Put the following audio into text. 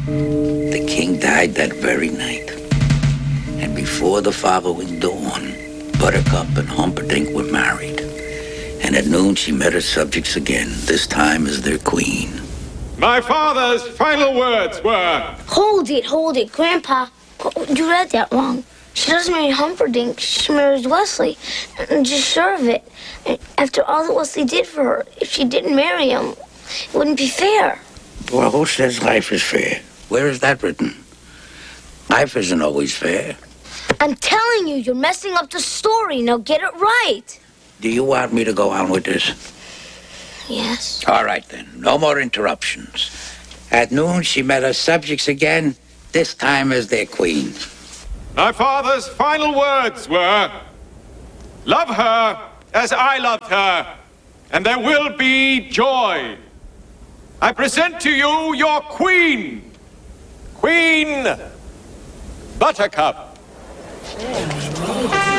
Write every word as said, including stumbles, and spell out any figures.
The king died that very night. And before the following dawn, Buttercup and Humperdinck were married. And at noon she met her subjects again, this time as their queen. My father's final words were... Hold it, hold it, Grandpa. You read that wrong. She doesn't marry Humperdinck, she marries Wesley. And just sure of it. After all that Wesley did for her, if she didn't marry him, it wouldn't be fair. Well, who says life is fair? Where is that written? Life isn't always fair. I'm telling you, you're messing up the story. Now get it right. Do you want me to go on with this? Yes. All right, then. No more interruptions. At noon, she met her subjects again, this time as their queen. My father's final words were, love her as I loved her, and there will be joy. I present to you your queen, Queen Buttercup.